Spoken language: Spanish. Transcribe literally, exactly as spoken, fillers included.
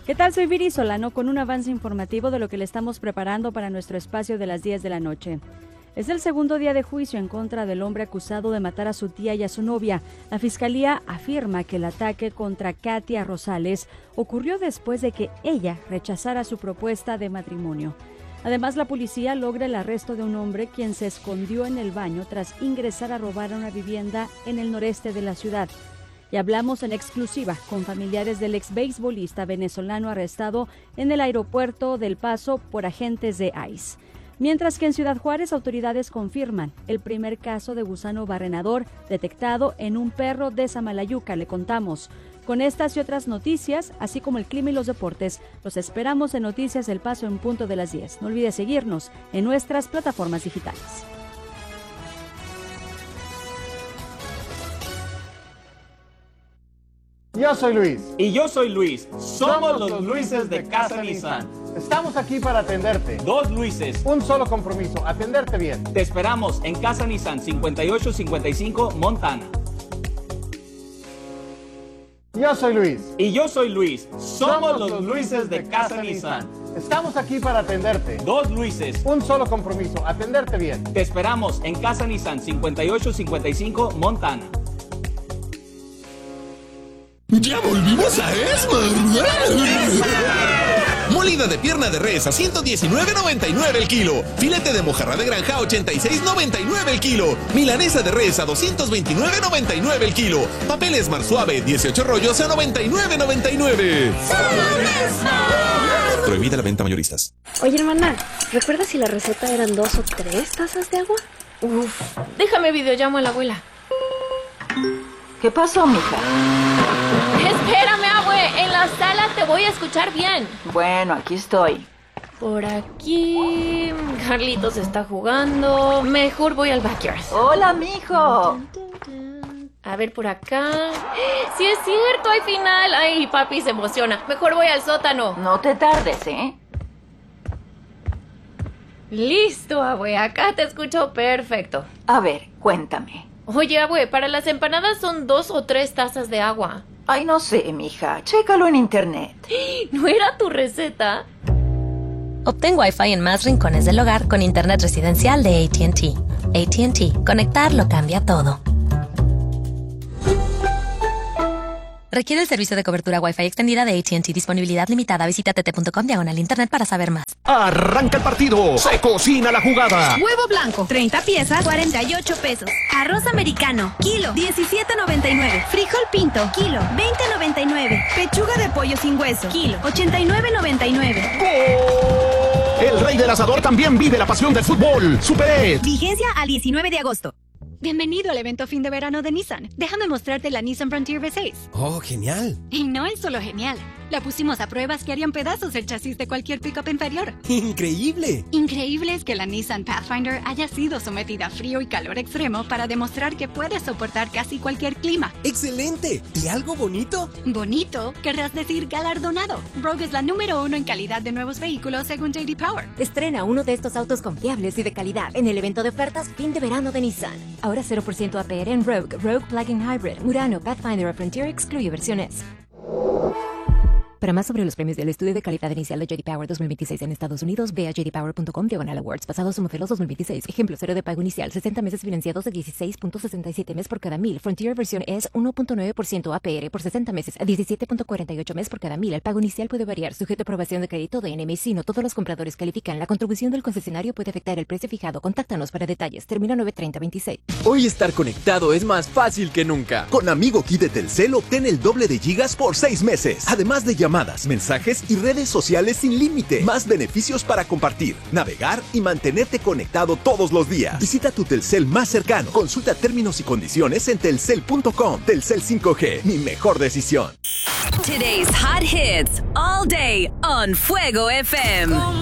¿Qué tal? Soy Viri Solano con un avance informativo de lo que le estamos preparando para nuestro espacio de las diez de la noche. Es el segundo día de juicio en contra del hombre acusado de matar a su tía y a su novia. La fiscalía afirma que el ataque contra Katia Rosales ocurrió después de que ella rechazara su propuesta de matrimonio. Además, la policía logra el arresto de un hombre quien se escondió en el baño tras ingresar a robar a una vivienda en el noreste de la ciudad. Y hablamos en exclusiva con familiares del ex beisbolista venezolano arrestado en el aeropuerto del Paso por agentes de ICE. Mientras que en Ciudad Juárez, autoridades confirman el primer caso de gusano barrenador detectado en un perro de Samalayuca. Le contamos. Con estas y otras noticias, así como el clima y los deportes, los esperamos en Noticias El Paso en punto de las diez. No olvide seguirnos en nuestras plataformas digitales. Yo soy Luis. Y yo soy Luis. Somos, Somos los Luises de Casa Nissan. Estamos aquí para atenderte. Dos Luises. Un solo compromiso, atenderte bien. Te esperamos en Casa Nissan cincuenta y ocho cincuenta y cinco Montana. Yo soy Luis. Y yo soy Luis. Somos, Somos los Luises de Casa Nissan. Estamos aquí para atenderte. Dos Luises. Un solo compromiso, atenderte bien. Te esperamos en Casa Nissan cincuenta y ocho cincuenta y cinco Montana. ¡Ya volvimos a Esmar! Molida de pierna de res a ciento diecinueve noventa y nueve el kilo. Filete de mojarra de granja a ochenta y seis noventa y nueve el kilo. Milanesa de res a doscientos veintinueve noventa y nueve el kilo. Papel Esmar suave, dieciocho rollos a noventa y nueve noventa y nueve. Prohibida la venta mayoristas. Oye, hermana, ¿recuerdas si la receta eran dos o tres tazas de agua? Uf, déjame videollamo a la abuela. ¿Qué pasó, mija? Espérame, abue, en la sala te voy a escuchar bien. Bueno, aquí estoy. Por aquí... Carlitos está jugando. Mejor voy al backyard. Hola, mijo. A ver, por acá... ¡Sí es cierto! ¡Hay final! ¡Ay, papi se emociona! Mejor voy al sótano. No te tardes, ¿eh? Listo, abue, acá te escucho perfecto. A ver, cuéntame. Oye, abue, para las empanadas son dos o tres tazas de agua. Ay, no sé, mija. Chécalo en internet. ¿No era tu receta? Obtén Wi-Fi en más rincones del hogar con internet residencial de A T and T. A T and T. Conectar lo cambia todo. Requiere el servicio de cobertura Wi-Fi extendida de A T and T. Disponibilidad limitada. Visita t t punto com diagonal internet para saber más. Arranca el partido. Se cocina la jugada. Huevo blanco, treinta piezas, cuarenta y ocho pesos. Arroz americano, kilo, diecisiete noventa y nueve. Frijol pinto, kilo, veinte noventa y nueve. Pechuga de pollo sin hueso, kilo, ochenta y nueve noventa y nueve. ¡Gol! El rey del asador también vive la pasión del fútbol. Super. Vigencia al diecinueve de agosto. Bienvenido al evento fin de verano de Nissan. Déjame mostrarte la Nissan Frontier V seis. Oh, genial. Y no es solo genial. La pusimos a pruebas que harían pedazos el chasis de cualquier pickup inferior. ¡Increíble! Increíble es que la Nissan Pathfinder haya sido sometida a frío y calor extremo para demostrar que puede soportar casi cualquier clima. ¡Excelente! ¿Y algo bonito? ¿Bonito? Querrás decir galardonado. Rogue es la número uno en calidad de nuevos vehículos según J D Power. Estrena uno de estos autos confiables y de calidad en el evento de ofertas fin de verano de Nissan. Ahora cero por ciento A P R en Rogue, Rogue Plug-in Hybrid, Murano, Pathfinder o Frontier excluye versiones. Para más sobre los premios del estudio de calidad inicial de J D Power dos mil veintiséis en Estados Unidos, ve a j d power punto com diagonal awards. Pasados o modelos dos mil veintiséis. Ejemplo, cero de pago inicial, sesenta meses financiados de dieciséis punto sesenta y siete mes por cada mil. Frontier versión es uno punto nueve por ciento A P R por sesenta meses, a diecisiete punto cuarenta y ocho mes por cada mil. El pago inicial puede variar, sujeto a aprobación de crédito de N M C. No todos los compradores califican. La contribución del concesionario puede afectar el precio fijado. Contáctanos para detalles. Termina nueve treinta veintiséis. Hoy estar conectado es más fácil que nunca. Con Amigo Kit de Telcel obtén el doble de gigas por seis meses. Además de llamadas, mensajes y redes sociales sin límite. Más beneficios para compartir, navegar y mantenerte conectado todos los días. Visita tu Telcel más cercano. Consulta términos y condiciones en telcel punto com. Telcel cinco G, mi mejor decisión. Today's hot hits all day on Fuego F M.